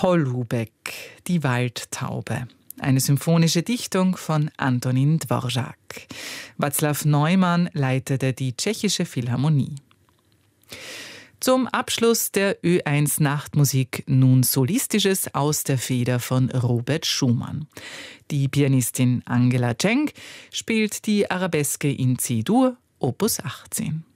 Holubeck, die Waldtaube. Eine symphonische Dichtung von Antonín Dvořák. Václav Neumann leitete die Tschechische Philharmonie. Zum Abschluss der Ö1 Nachtmusik nun Solistisches aus der Feder von Robert Schumann. Die Pianistin Angela Cenk spielt die Arabeske in C-Dur, Opus 18.